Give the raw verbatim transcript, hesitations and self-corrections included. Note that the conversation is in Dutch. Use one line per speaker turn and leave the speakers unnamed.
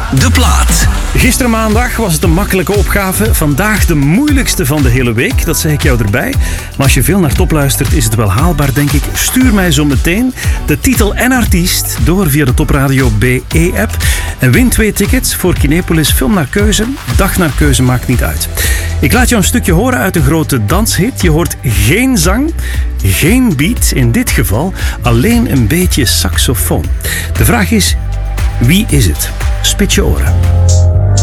de plaat.
Gisteren maandag was het een makkelijke opgave. Vandaag de moeilijkste van de hele week. Dat zeg ik jou erbij. Maar als je veel naar Top luistert, is het wel haalbaar, denk ik. Stuur mij zo meteen de titel en artiest door via de Top Radio B E-app. En win twee tickets voor Kinepolis Film naar Keuze. Dag naar keuze, maakt niet uit. Ik laat jou een stukje horen uit een grote danshit. Je hoort geen zang, geen beat. In dit geval alleen een beetje saxofoon. De vraag is, wie is het? Spit je oren.